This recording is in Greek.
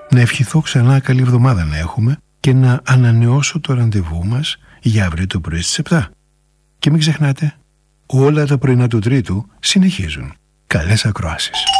Να ευχηθώ ξανά καλή εβδομάδα να έχουμε και να ανανεώσω το ραντεβού μας για αύριο το πρωί στις 7. Και μην ξεχνάτε, όλα τα πρωινά του Τρίτου συνεχίζουν. Καλές ακροάσεις.